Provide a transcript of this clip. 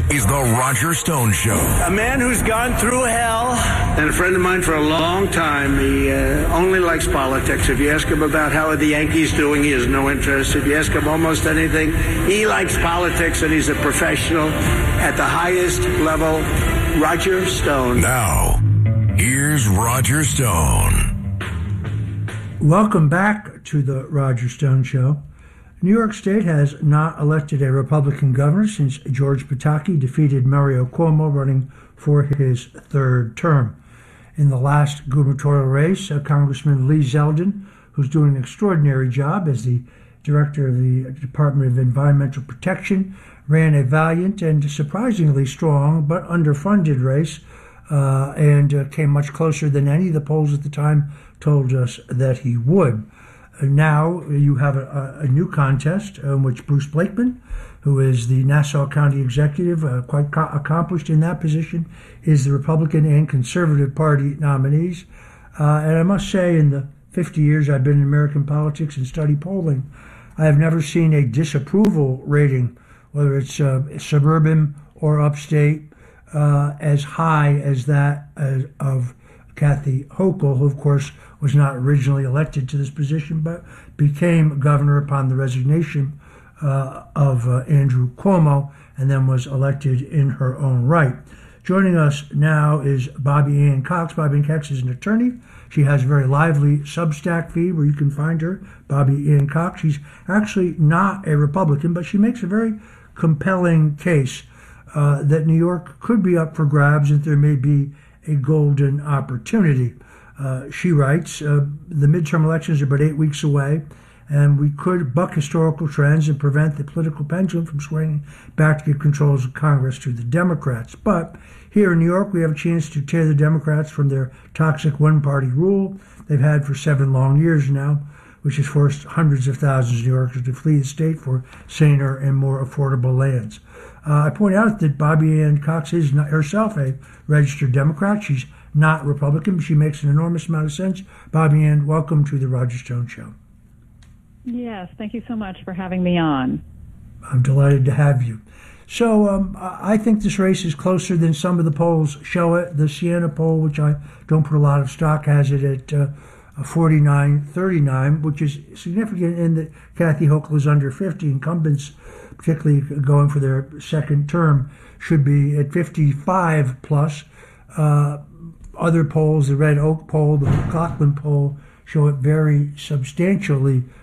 is The Roger Stone Show. A man who's gone through hell, and a friend of mine for a long time. He only likes politics. If you ask him about how are the Yankees doing, he has no interest. If you ask him almost anything, he likes politics, and he's a professional at the highest level. Roger Stone. Now, here's Roger Stone. Welcome back to The Roger Stone Show. New York State has not elected a Republican governor since George Pataki defeated Mario Cuomo running for his third term. In the last gubernatorial race, Congressman Lee Zeldin, who's doing an extraordinary job as the director of the Department of Environmental Protection, ran a valiant and surprisingly strong but underfunded race and came much closer than any of the polls at the time told us that he would. Now you have a new contest in which Bruce Blakeman, who is the Nassau County executive, quite accomplished in that position, is the Republican and Conservative Party nominees. And I must say, in the 50 years I've been in American politics and studied polling, I have never seen a disapproval rating, whether it's suburban or upstate, as high as that of Kathy Hochul, who, of course, was not originally elected to this position, but became governor upon the resignation of Andrew Cuomo, and then was elected in her own right. Joining us now is Bobby Ann Cox. Bobby Ann Cox is an attorney. She has a very lively Substack feed where you can find her, Bobby Ann Cox. She's actually not a Republican, but she makes a very compelling case that New York could be up for grabs if there may be a golden opportunity. She writes, the midterm elections are but 8 weeks away, and we could buck historical trends and prevent the political pendulum from swinging back to give controls of Congress to the Democrats. But here in New York, we have a chance to tear the Democrats from their toxic one-party rule they've had for 7 long years now, which has forced hundreds of thousands of New Yorkers to flee the state for saner and more affordable lands. I point out that Bobby Ann Cox is not herself a registered Democrat. She's not Republican, but she makes an enormous amount of sense. Bobby Ann, welcome to the Roger Stone Show. Yes, thank you so much for having me on. I'm delighted to have you. So I think this race is closer than some of the polls show it. The Siena poll, which I don't put a lot of stock, has it at 49-39, which is significant in that Kathy Hochul is under 50. Incumbents, particularly going for their second term, should be at 55 plus. Other polls, the Red Oak poll, the McLaughlin poll, show it very substantially